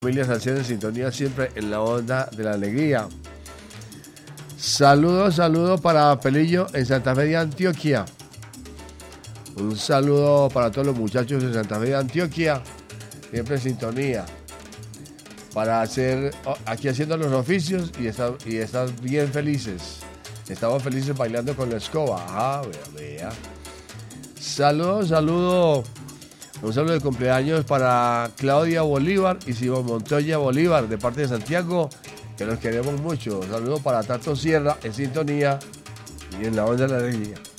Familia Salcero en sintonía siempre en la onda de la alegría. Saludo para Pelillo en Santa Fe de Antioquia. Un saludo para todos los muchachos de Santa Fe de Antioquia, siempre en sintonía, para hacer aquí haciendo los oficios y estar bien felices. Estamos felices bailando con la escoba. Vea. Saludo. Un saludo de cumpleaños para Claudia Bolívar y Simón Montoya Bolívar, de parte de Santiago, que los queremos mucho. Un saludo para Tato Sierra, en sintonía y en la onda de la alegría.